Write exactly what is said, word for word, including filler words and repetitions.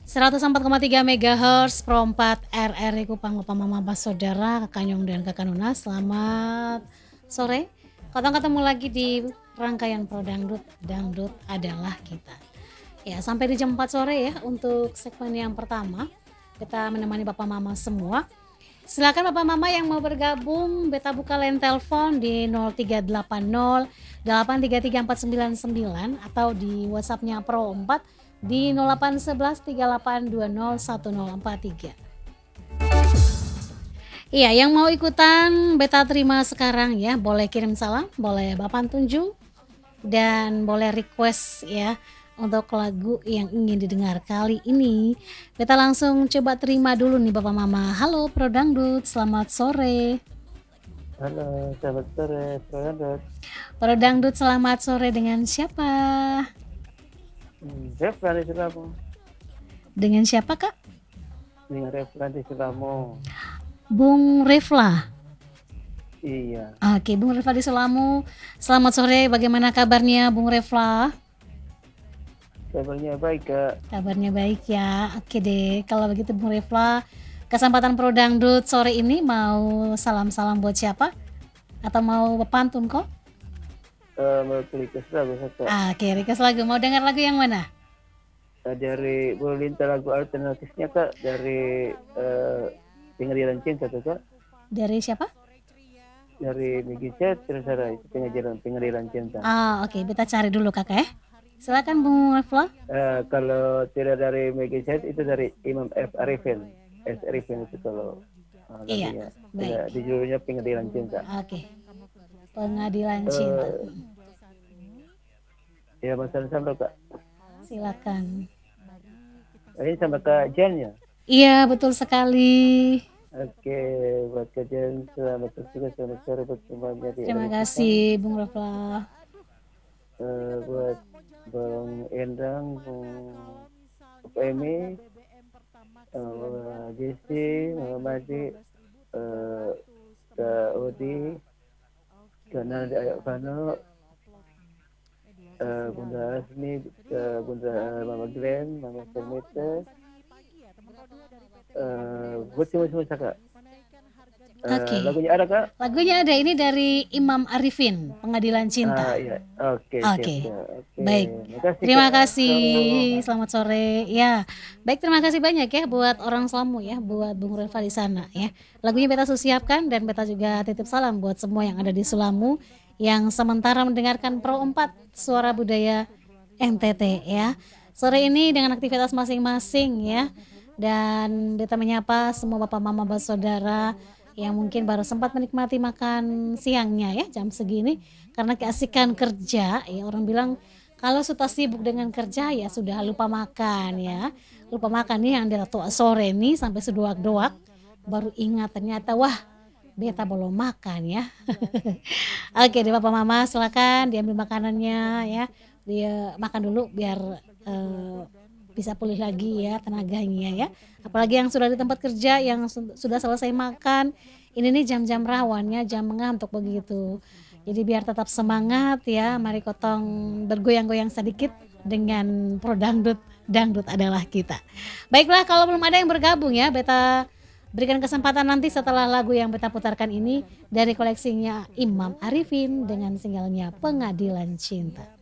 seratus empat koma tiga megahertz Pro empat R R I Kupang Bapak Mama Bas Saudara Kakak Nyong dan Kakak Nuna. Selamat sore. Ketemu ketemu lagi di rangkaian Pro Dangdut. Dangdut adalah kita. Ya, sampai di jam empat sore ya untuk segmen yang pertama. Kita menemani Bapak Mama semua. Silakan Bapak Mama yang mau bergabung, beta buka line telepon di nol tiga delapan nol delapan tiga tiga empat sembilan sembilan atau di WhatsApp-nya Pro empat di nol delapan satu satu tiga delapan dua nol satu nol empat tiga. Iya, yang mau ikutan beta terima sekarang ya, boleh kirim salam, boleh Bapak tunjuk dan boleh request ya untuk lagu yang ingin didengar kali ini. Beta langsung coba terima dulu nih Bapak Mama. Halo Pro Dangdut, selamat sore. Halo, selamat sore Pro Dangdut. Pro Dangdut, selamat sore dengan siapa? Hmm, Reflan di Sulamu. Dengan siapa Kak? Dengan Reflan di Sulamu. Bung Refla. Iya. Oke, Bung Refla di Sulamu. Selamat sore, bagaimana kabarnya Bung Refla? Kabarnya baik Kak. Kabarnya baik ya. Oke deh, kalau begitu Bung Refla, kesempatan Pro Dangdut sore ini mau salam-salam buat siapa? Atau mau pantun kok? Uh, mau request lagu Kak. Ah, oke, request lagu. Mau dengar lagu yang mana? Uh, dari boleh minta lagu alternatifnya Kak, dari uh, Pengadilan Cinta tuh Kak. Dari siapa? Dari Migi Chat, terus ada itu Pengadilan Pengadilan Cinta. Ah, oke, kita cari dulu Kakak ya. Silakan Bung Refla. Uh, kalau tidak dari Migi Chat itu dari Imam F Arifin. S Arifin itu kalau uh, iya, baik. Di judulnya Pengadilan Cinta. Oke. Pengadilan Cinta. Uh, ya, masalah sama Kak. Silakan. Ini sama Kak Jen ya? Iya, betul sekali. Oke, buat Kak Jen, selamat bertugas, selamat sore buat semuanya. Terima kasih Bung Refla. Uh, buat Bang Endang, Bung Emi, uh, Jesse, Muhammadi, uh, Kak Odi, Kak Naldi Ayakfano, uh, Bunda Asmi, uh, Bunda Mama Glenn, Mama Sermita, uh, buat semua-semua Kak. Uh, Oke. Okay. Lagunya ada Kak? Lagunya ada, ini dari Imam Arifin, Pengadilan Cinta. Ah, iya. Oke. Okay, okay. Okay. Baik. Makasih, terima Kak. kasih. Selamat sore. Ya. Baik, terima kasih banyak ya buat orang Selamu ya, buat Bung Refla di sana ya. Lagunya beta siapkan dan beta juga titip salam buat semua yang ada di Selamu yang sementara mendengarkan Pro empat Suara Budaya N T T ya. Sore ini dengan aktivitas masing-masing ya. Dan beta menyapa semua Bapak Mama Bas Saudara yang mungkin baru sempat menikmati makan siangnya ya jam segini karena keasikan kerja ya. Orang bilang kalau sudah sibuk dengan kerja ya sudah lupa makan ya, lupa makan nih yang dari sore nih sampai sedoak-doak baru ingat ternyata wah beta belum makan ya. Oke deh Bapak Mama, silakan diambil makanannya ya, dia makan dulu biar uh, bisa pulih lagi ya tenaganya ya. Apalagi yang sudah di tempat kerja yang su- sudah selesai makan, ini nih jam-jam rawannya, jam mengantuk begitu. Jadi biar tetap semangat ya, mari kotong bergoyang-goyang sedikit dengan Pro Dangdut. Dangdut adalah kita. Baiklah, kalau belum ada yang bergabung ya, beta berikan kesempatan nanti setelah lagu yang beta putarkan ini dari koleksinya Imam Arifin dengan singlenya Pengadilan Cinta.